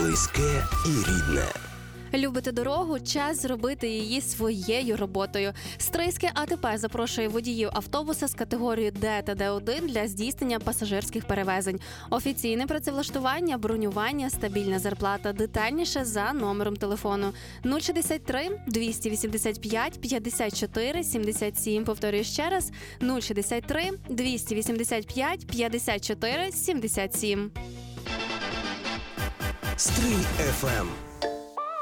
близьке і рідне. Любите дорогу? Час зробити її своєю роботою. Стрийське АТП запрошує водіїв автобуса з категорії Д та Д1 для здійснення пасажирських перевезень. Офіційне працевлаштування, бронювання, стабільна зарплата. Детальніше за номером телефону 063 285 54 77. Повторюю ще раз 063 285 54 77. Стрий FM.